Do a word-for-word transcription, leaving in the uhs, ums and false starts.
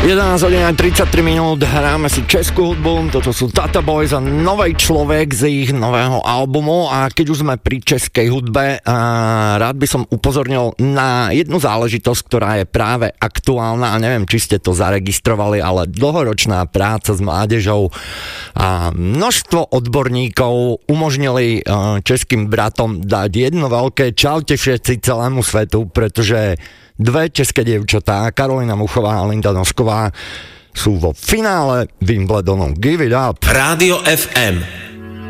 jedenásť hodín tridsaťtri minút, hráme si českú hudbu, toto sú Tata Boys a Novej človek z ich nového albumu. A keď už sme pri českej hudbe, a rád by som upozornil na jednu záležitosť, ktorá je práve aktuálna a neviem, či ste to zaregistrovali, ale dlhoročná práca s mládežou a množstvo odborníkov umožnili českým bratom dať jedno veľké čaute všetci celému svetu, pretože dve české dievčatá, Karolina Muchová a Linda Nosková, sú vo finále Wimbledonu. Give it up! Rádio ef em